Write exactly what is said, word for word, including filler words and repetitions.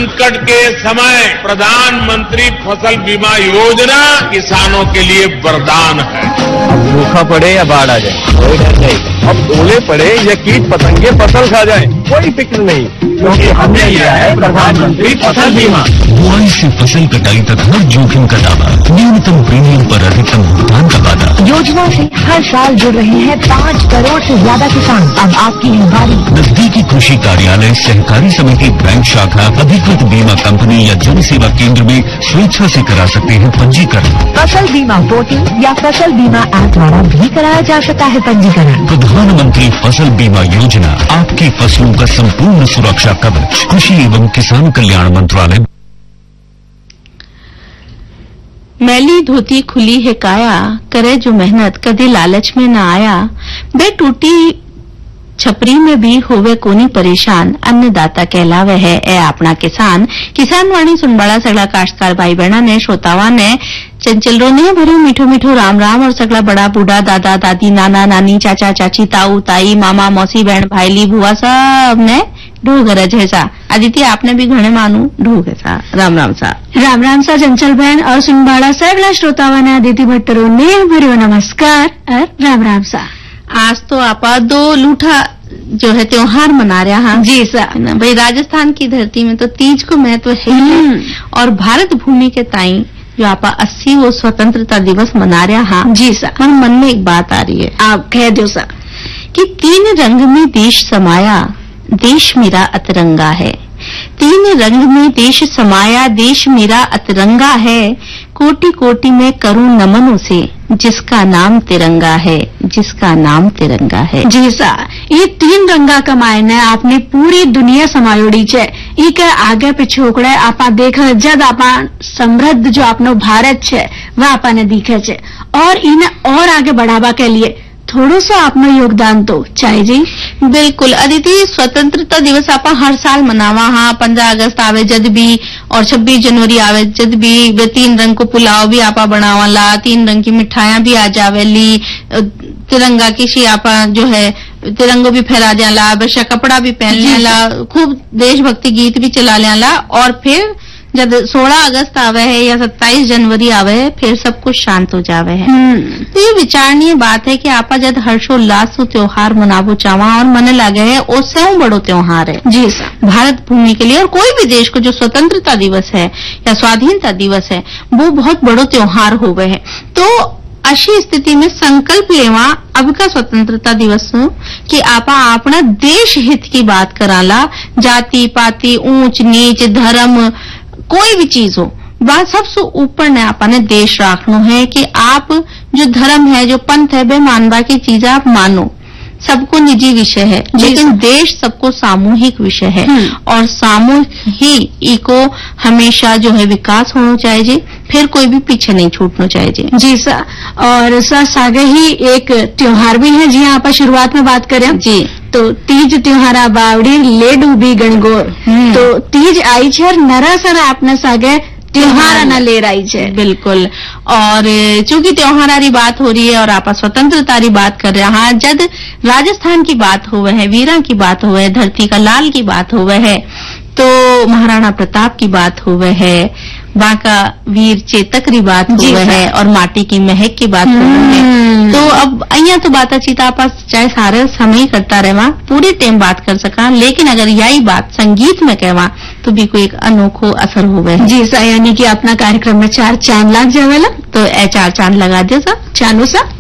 संकट के समय प्रधानमंत्री फसल बीमा योजना किसानों के लिए वरदान है। अब सूखा पड़े या बाढ़ आ जाए कोई डर नहीं, अब ओले पड़े या कीट पतंगे फसल खा जाए कोई फिक्र नहीं, क्योंकि हमने लिया है प्रधानमंत्री फसल बीमा। बुआई से फसल कटाई तक हर जोखिम का दावा, न्यूनतम प्रीमियम पर अधिकतम भुगतान का वादा। योजना से हर साल जुड़ रहे हैं पाँच करोड़ से ज्यादा किसान। अब आपकी है बारी। नजदीकी कृषि कार्यालय, सहकारी समिति, बैंक शाखा, अधिकृत बीमा कंपनी या जन सेवा केंद्र में स्वेच्छा से करा सकते हैं पंजीकरण। फसल बीमा पोर्टल या फसल बीमा ऐप द्वारा भी कराया जा सकता है पंजीकरण। प्रधानमंत्री फसल बीमा योजना, आपकी फसलों का संपूर्ण सुरक्षा कवच। कृषि एवं किसान कल्याण मंत्रालय। मैली धोती खुली है काया, करे जो मेहनत कदी लालच में न आया। बे टूटी छपरी में भी होवे कोनी परेशान, अन्नदाता कहलावे है ए अपना किसान। किसान वाणी सुनबाड़ा सगला काश्तकार भाई बहना ने श्रोतावा ने चंचल रोने भरू मीठो मीठो राम राम और सगला बड़ा बूढ़ा दादा दादी नाना नानी चाचा चाची ताऊ ताई मामा मौसी बहन भाईली बुआ सब ने ढोग रज है सा। आदित्य आपने भी घणे मानू ढोग है सा। राम राम सा। राम राम सा चंचल बहन और सुनबाड़ा सगला श्रोतावा ने आदित्य भट्टरो ने भरो नमस्कार और राम राम सा। आज तो आपा दो लूठा जो है त्योहार मना रहा हाँ जी सर। भाई राजस्थान की धरती में तो तीज को महत्व है और भारत भूमि के ताई जो आपा अस्सी वो स्वतंत्रता दिवस मना रहा हाँ जी सर। और मन में एक बात आ रही है, आप कह दो सर कि तीन रंग में देश समाया, देश मेरा अतरंगा है। तीन रंग में देश समाया, देश मेरा अतरंगा है। कोटि कोटि में करूं नमन उसे, जिसका नाम तिरंगा है, जिसका नाम तिरंगा है। जी सर, ये तीन रंगा का मायने आपने पूरी दुनिया समायोड़ी छे। ई के आगे पिछोकड़े आपा देख जद आपा समृद्ध जो अपनो भारत छे वह आपा ने दिखे छे और इन्हें और आगे बढ़ावा के लिए थोड़ो सा अपना योगदान तो चाहिए जी। बिल्कुल अदिति, स्वतंत्रता दिवस आपा हर साल मनावा हाँ। पंद्रह अगस्त आवे जद भी और छब्बीस जनवरी आवे जद भी वे तीन रंग को पुलाव भी आपा बनावाला, तीन रंग की मिठाइयां भी आ जावेली, तिरंगा की शी आपा जो है तिरंगो भी फहरा जाला, वैसा कपड़ा भी पहन लियाला, खूब देशभक्ति गीत भी चला लियाला और फिर जब सोलह अगस्त आवे है या सत्ताईस जनवरी आवे है फिर सब कुछ शांत हो जावे है। तो ये विचारणीय बात है कि आपा जब हर्षोल्लास से त्योहार मनाबो चावा और मने लगे है उससे बड़ो त्योहार है जी सर भारत भूमि के लिए। और कोई भी देश को जो स्वतंत्रता दिवस है या स्वाधीनता दिवस है वो बहुत बड़ो त्योहार हो गए है। तो अशी स्थिति में संकल्प लेवा अब का स्वतंत्रता दिवस कि आपा अपना देश हित की बात कराला, जाति पाति ऊंच नीच धर्म कोई भी चीज हो बात सबसे ऊपर ने आपा ने देश रखना है कि आप जो धर्म है जो पंथ है बे मानवा की चीज आप मानो, सबको निजी विषय है लेकिन देश सबको सामूहिक विषय है और सामूहिक ही इको हमेशा जो है विकास होना चाहिए, फिर कोई भी पीछे नहीं छूटना चाहिए जी सर। और सर सागे ही एक त्योहार भी है जी आप शुरुआत में बात करें जी तो तीज त्योहारा बावड़ी ले डूबी गणगोर। तो तीज आई छे और नरा सर आपने सागे त्योहार न ले रही है। बिल्कुल, और चूंकि त्योहारारी बात हो रही है और आप स्वतंत्रतारी बात कर रहे हैं, जब राजस्थान की बात हुए है, वीरा की बात हुए है, धरती का लाल की बात हुए है, तो महाराणा प्रताप की बात हुए है, बांका वीर चेतक की बात हुए है और माटी की महक की बात हुए है। तो अब अहियां तो बातचीत आप चाहे सारे समय करता रहवा पूरी टाइम बात कर सका, लेकिन अगर यही बात संगीत में कहवा तो भी कोई एक अनोखो असर हुए जी सर। यानी कि अपना कार्यक्रम में चार चांद लग जावेला, तो ए चार चांद लगा दियो सर। चांदो सर